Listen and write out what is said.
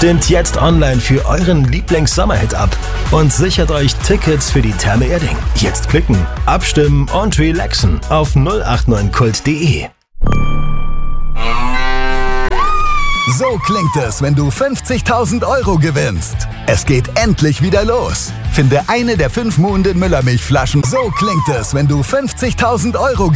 Stimmt jetzt online für euren Lieblings-Sommerhit ab und sichert euch Tickets für die Therme Erding. Jetzt klicken, abstimmen und relaxen auf 089kult.de. So klingt es, wenn du 50.000 Euro gewinnst. Es geht endlich wieder los. Finde eine der 5 Muhnden Müllermilchflaschen. So klingt es, wenn du 50.000 Euro